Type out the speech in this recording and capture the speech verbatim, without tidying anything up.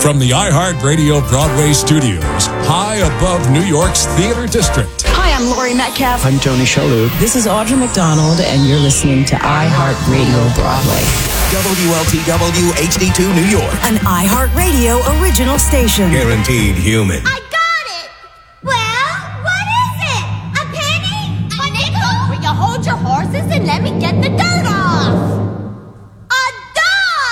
From the iHeartRadio Broadway studios, high above New York's Theater District. Hi, I'm Laurie Metcalf. I'm Tony Shalhoub. This is Audra McDonald, and you're listening to iHeartRadio Broadway. W L T W H D two New York. An iHeartRadio original station. Guaranteed human. I